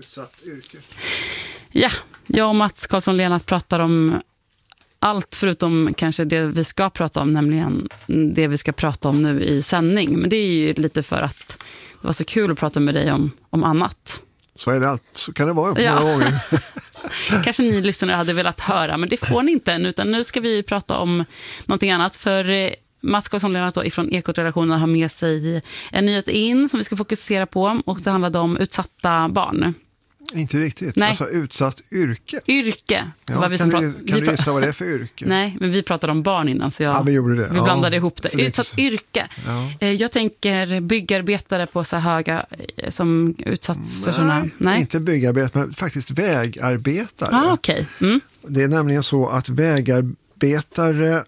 utsatt yrke. Ja, jag och Mats Karlsson Lennart pratar om allt förutom kanske det vi ska prata om, nämligen det vi ska prata om nu i sändning. Men det är ju lite för att det var så kul att prata med dig om annat. Så är det allt. Så kan det vara många gånger. Kanske ni lyssnare hade velat höra, men det får ni inte än. Utan nu ska vi prata om någonting annat. För Mats Karlsson Lennart ifrån Ekot-redaktionen har med sig en nyhet in som vi ska fokusera på. Och det handlade om utsatta barn. Inte riktigt. Nej. Alltså utsatt yrke. Yrke. Ja, kan du gissa vad det är för yrke? Nej, men vi pratade om barn innan så vi gjorde det. Vi blandade ihop det. Utsatt yrke. Ja. Jag tänker byggarbetare på så höga som utsatts för sådana... Nej, inte byggarbetare, men faktiskt vägarbetare. Okej. Mm. Det är nämligen så att vägarbetare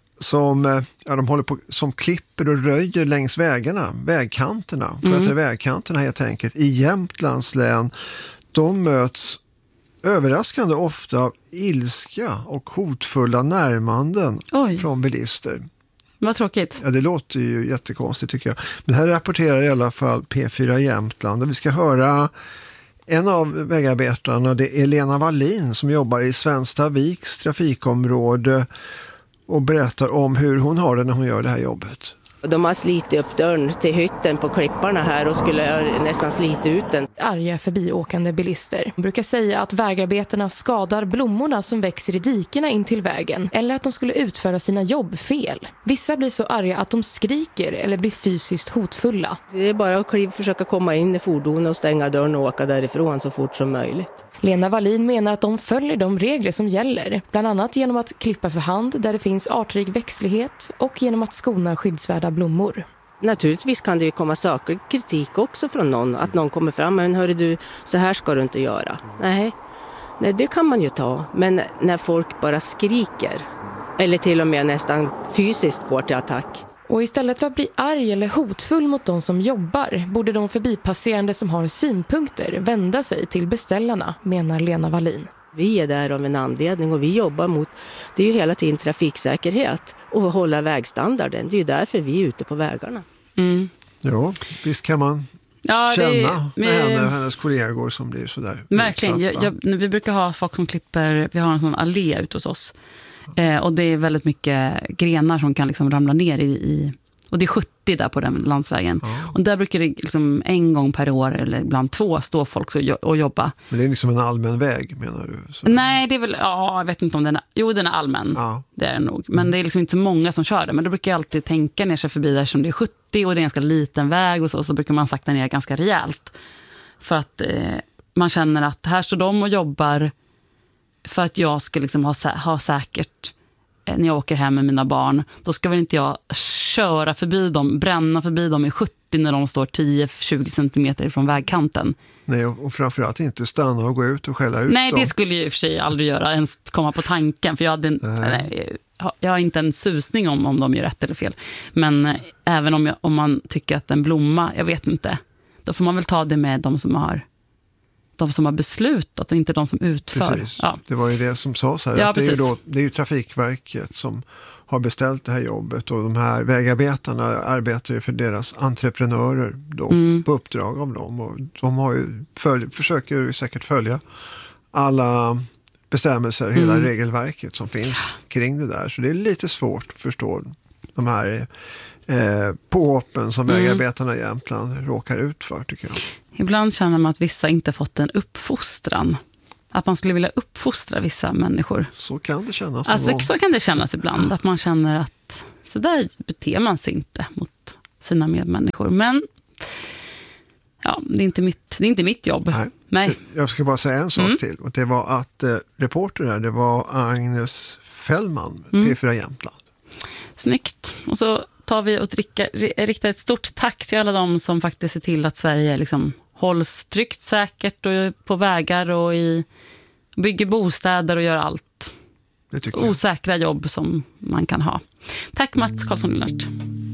de håller på, som klipper och röjer längs vägkanterna. För att det är vägkanterna helt enkelt i Jämtlands län. De möts överraskande ofta av ilska och hotfulla närmanden från bilister. Vad tråkigt. Ja, det låter ju jättekonstigt tycker jag. Men här rapporterar i alla fall P4 Jämtland. Och vi ska höra en av vägarbetarna, det är Lena Wallin som jobbar i Svenstaviks trafikområde och berättar om hur hon har det när hon gör det här jobbet. De har slitit upp dörren till hytten på klipparna här och skulle nästan slita ut den. Arga förbiåkande bilister brukar säga att vägarbetarna skadar blommorna som växer i dikena in till vägen eller att de skulle utföra sina jobb fel. Vissa blir så arga att de skriker eller blir fysiskt hotfulla. Det är bara att försöka komma in i fordonet och stänga dörren och åka därifrån så fort som möjligt. Lena Wallin menar att de följer de regler som gäller, bland annat genom att klippa för hand där det finns artrik växtlighet och genom att skona skyddsvärda blommor. Naturligtvis kan det ju komma saklig kritik också från någon, att någon kommer fram, men hörru du, så här ska du inte göra. Nej, det kan man ju ta, men när folk bara skriker eller till och med nästan fysiskt går till attack. Och istället för att bli arg eller hotfull mot de som jobbar borde de förbipasserande som har synpunkter vända sig till beställarna, menar Lena Wallin. Vi är där av en anledning och vi jobbar mot, det är ju hela tiden trafiksäkerhet och hålla vägstandarden. Det är ju därför vi är ute på vägarna. Mm. Ja, visst kan man känna med henne och hennes kollegor som blir sådär verkligen. Vi brukar ha folk som klipper, vi har en sån allé ute hos oss. Och det är väldigt mycket grenar som kan liksom ramla ner i och det är 70 där på den landsvägen. Ja. Och där brukar det liksom en gång per år eller ibland 2 stå folk och jobba. Men det är liksom en allmän väg menar du? Så. Nej, det är väl, jag vet inte om den är, den är allmän. Ja. Det är den nog. Men det är liksom inte så många som kör det. Men då brukar jag alltid tänka ner sig förbi där som det är 70 och det är en ganska liten väg och så brukar man sakta ner ganska rejält. För att man känner att här står de och jobbar för att jag ska liksom ha säkert när jag åker hem med mina barn, då ska väl inte jag köra förbi dem, bränna förbi dem i 70 när de står 10-20 centimeter från vägkanten. Nej, och framförallt inte stanna och gå ut och skälla ut Nej, dem. det skulle jag i och för sig aldrig göra, ens komma på tanken, för jag har inte en susning om de gör rätt eller fel. Men även om man tycker att en blomma, jag vet inte, då får man väl ta det med de som har beslutat och inte de som utför. Precis. Ja. Det var ju det som sades här. Ja, att det är ju Trafikverket som har beställt det här jobbet och de här vägarbetarna arbetar ju för deras entreprenörer då, på uppdrag av dem. Och de har ju försöker ju säkert följa alla bestämmelser, hela regelverket som finns kring det där. Så det är lite svårt att förstå de här påhoppen som vägarbetarna i Jämtland råkar ut för, tycker jag. Ibland känner man att vissa inte fått en uppfostran. Att man skulle vilja uppfostra vissa människor. Så kan det kännas. Alltså, så kan det kännas ibland. Att man känner att så där beter man sig inte mot sina medmänniskor. Men det är inte mitt jobb. Nej. Jag ska bara säga en sak till. Och det var att reporter här, det var Agnes Fällman, P4 Jämtland. Snyggt. Och så tar vi och riktar ett stort tack till alla de som faktiskt ser till att Sverige liksom hålls tryggt, säkert och på vägar och bygger bostäder och gör allt osäkra jobb som man kan ha. Tack Mats Karlsson Lennart.